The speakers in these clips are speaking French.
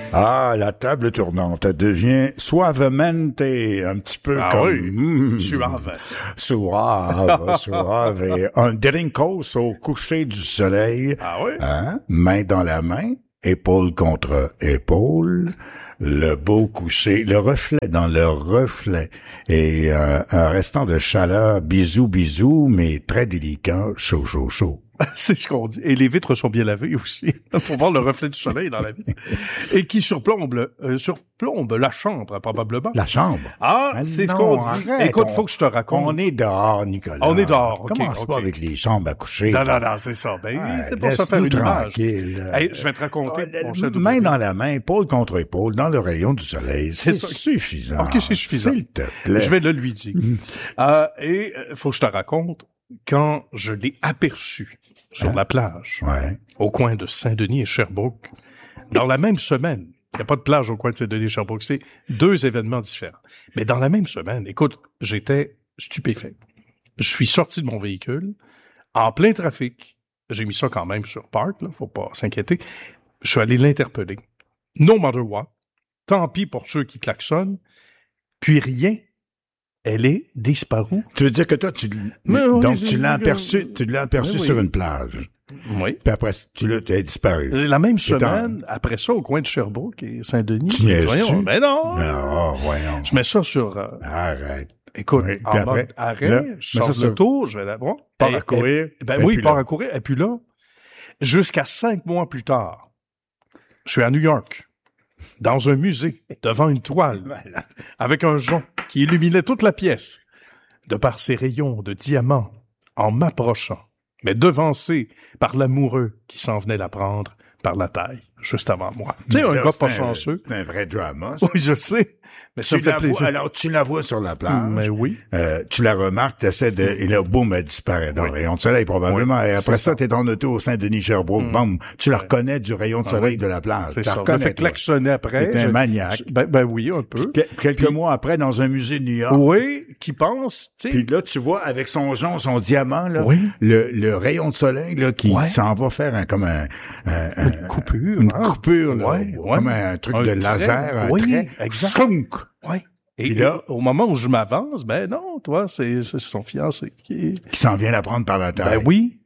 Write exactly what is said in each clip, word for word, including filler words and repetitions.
Ah, la table tournante devient suavemente, un petit peu ah comme... oui, mm, suave. Suave, suave. Et un drinkos au coucher du soleil. Ah oui? Hein? Main dans la main, épaule contre épaule. Le beau coucher, le reflet dans le reflet. Et euh, un restant de chaleur, bisous, bisous, mais très délicat, chaud, chaud, chaud. C'est ce qu'on dit. Et les vitres sont bien lavées aussi, pour voir le reflet du soleil dans la vitre. Et qui surplombe, euh, surplombe la chambre, probablement. La chambre? Ah, Mais c'est non, ce qu'on dit. arrête, Écoute, on, faut que je te raconte. On est dehors, Nicolas. On est dehors, ok. Commence okay. pas avec les chambres à coucher. Non, non, non, c'est ça. Ben, ouais, c'est pour se faire une image. Tranquille. Hey, je vais te raconter. Euh, mon cher main W. dans la main, épaule contre épaule, dans le rayon du soleil. C'est, c'est suffisant. OK, c'est suffisant. S'il te plaît. Je vais le lui dire. euh, et euh, faut que je te raconte, quand je l'ai aperçu sur hein? la plage, ouais. au coin de Saint-Denis et Sherbrooke, dans la même semaine, il n'y a pas de plage au coin de Saint-Denis et Sherbrooke, c'est deux événements différents. Mais dans la même semaine, écoute, j'étais stupéfait. Je suis sorti de mon véhicule, en plein trafic, j'ai mis ça quand même sur Park, là, faut pas s'inquiéter, je suis allé l'interpeller. No matter what, tant pis pour ceux qui klaxonnent, puis rien. Elle est disparue. Tu veux dire que toi, tu, mais donc oui, tu l'as aperçu, tu l'as aperçu oui. sur une plage. Oui. Puis après, tu l'as, tu as disparu. La même semaine, en... après ça, au coin de Sherbrooke et Saint-Denis. Tu niaises-tu? Voyons, mais non! Non, voyons. Je mets ça sur, euh... Arrête. Écoute, oui, en après, mode arrêt, là, je sors le tour, je vais la voir. Part à courir. Et, ben oui, part à courir. Et puis là, jusqu'à cinq mois plus tard, je suis à New York. Dans un musée, devant une toile, avec un jonc qui illuminait toute la pièce, de par ses rayons de diamants, en m'approchant, mais devancé par l'amoureux qui s'en venait la prendre par la taille, juste avant moi. Tu sais, un gars pas chanceux. C'est un vrai drama, ça. Oui, je sais, mais ça me fait plaisir. Vois, alors, tu la vois sur la plage. Mais oui. Euh, tu la remarques, t'essaies de... Et là, boum, elle disparaît dans oui. le rayon de soleil, probablement. Oui, et après ça, ça, t'es en auto au Saint-Denis-Sherbrooke, mmh. boum, tu la reconnais du rayon de soleil ah, oui. de la plage. C'est tu ça. Je me fais klaxonner après. T'es un je, maniaque. Je, ben, ben oui, un peu. Puis, quelques Puis, mois après, dans un musée de New York. Oui, qui pense, tu sais. Puis là, tu vois, avec son jonc, son diamant, là, oui. le, le rayon de soleil, là, qui ouais. s'en va faire un, comme un, un, un une coupure. Une hein? coupure, là. Ouais, comme ouais. un truc un de trait. laser, un oui, trait. Exact. Oui. Et, là, et au moment où je m'avance, ben non, toi, c'est, c'est son fiancé qui... Qui s'en vient la prendre par la taille. Ben oui.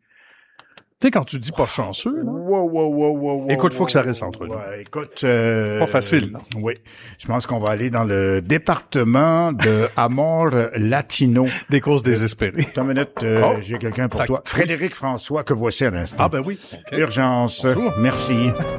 Tu sais, quand tu dis pas chanceux, là. Wow, wow, wow, wow, écoute, wow, faut que ça reste entre nous. Ouais, écoute, euh, pas facile, non? Oui. Je pense qu'on va aller dans le département de Amor Latino. Des causes désespérées. Attends une minute, euh, oh, j'ai quelqu'un pour ça... toi. Frédéric François, que voici à l'instant. Ah ben oui. Okay. Urgence. Bonjour. Merci.